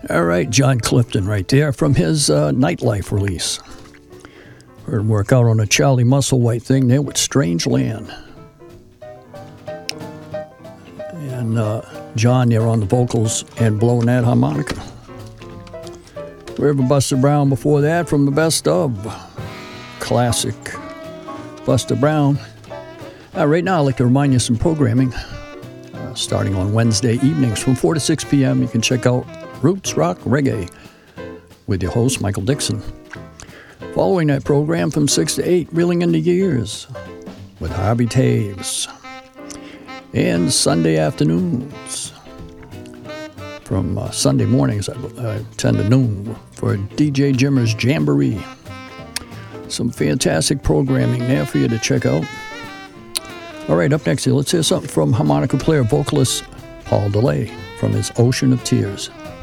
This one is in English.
All right, John Clifton right there from his Nightlife release. Heard him work out on a Charlie Musselwhite thing there with Strange Land. And John there on the vocals and blowing that harmonica. River Buster Brown before that from the best of. Classic Buster Brown. Right now I'd like to remind you some programming. Starting on Wednesday evenings from 4 to 6 p.m. You can check out Roots Rock Reggae with your host, Michael Dixon. Following that program from 6 to 8, Reeling in the Years with Harvey Taves. And Sunday afternoons from Sunday mornings, I 10 to noon for DJ Jimmer's Jamboree. Some fantastic programming there for you to check out. All right, up next here, let's hear something from harmonica player, vocalist Paul DeLay from his Ocean of Tears.